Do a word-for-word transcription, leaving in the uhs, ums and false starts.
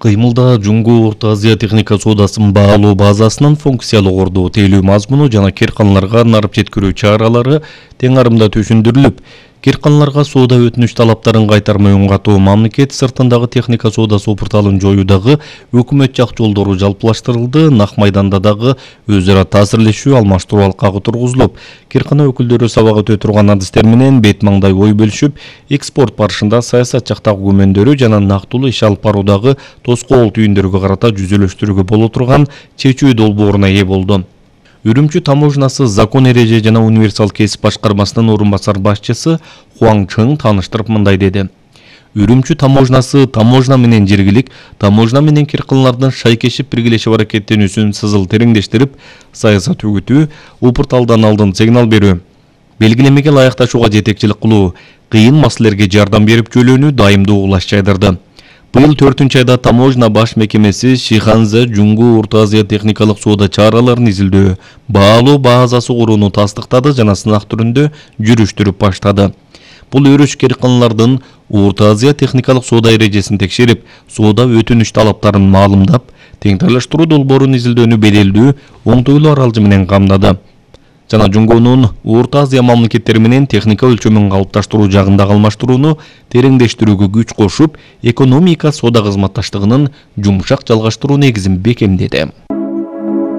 Кыймылда Жунгу Орто Азия техника соодасын баалоо базасынын функциялык ордоо тейлөө мазмуну жана кирканларга нарып жеткирүү чаралары тең арымда түшүндүрүлүп, кирканларга соода өтүнүч талаптарын кайтармай оң катуу мамлекет сыртындагы техника соодасы опурталын жоюудагы өкмөт жак жолдору жалпылаштырылды. Нак майданда дагы өз ара таасирлешүү, алмаштыруу алкагы тургузулуп, киркана өкүлдөрү сабак өтө турган адистер менен бет маңдай ой бөлүшүп, экспорт барышында саясат жактагы күмөндөрү жана нактылуу иш алып баруудагы тоскоол түйүндөргө карата жүзөлөштүрүүгө боло турган чечүү долбооруна ээ болду. Үрүмчү таможнасы закон эреже жана универсал кесип башкармасынын орун басар башчысы Хуаң Чың тааныштырып мындай деди. Үрүмчү таможнасы таможна менен жергилик, таможна менен кирканлардын шайкешип биргелешип аракеттенүүсүн сызыл тереңдештирип, саясат үгүтүү, опурталдан алдын сигнал берүү, белгилемеге ылайыкташууга жетекчилик кылуу, кыйын маселелерге жардам берип жөлөөнү дайымдуу улаш жайдырды. Быйыл төртүнчү айда таможна баш мекемеси Шиханзе Жунгу Орто Азия техникалык соода чараларын изилдөө, баалоо базасы курууну тастыктады жана сынак түрүндө жүрүштүрүп баштады. Бул өрүш кирканлардын Орто Азия техникалык соода эрежесин текшерип, соода өтүнүч талаптарын маалымдап, теңдештирүү долбоорун изилдөөнү беделдүү, оңтойлуу аралжы менен камдады. Жана Жунгунун Орто Азия мамлекеттери менен техника өлчөмүн калыпташтыруу жагындагы алмаштырууну тереңдештирүүгө күч кошуп, экономика соода кызматташтыгынын жумшак жалгаштыруу негизин бекемдеди.